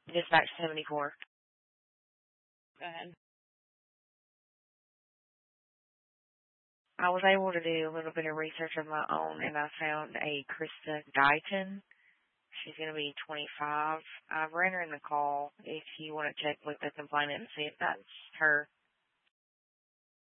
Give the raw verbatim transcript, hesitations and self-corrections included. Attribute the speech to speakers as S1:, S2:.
S1: Dispatch seventy-four.
S2: Go ahead.
S1: I was able to do a little bit of research of my own, and I found a Krista Guyton. She's going to be twenty-five. I've ran her in the call if you want to check with the complainant and see if that's her.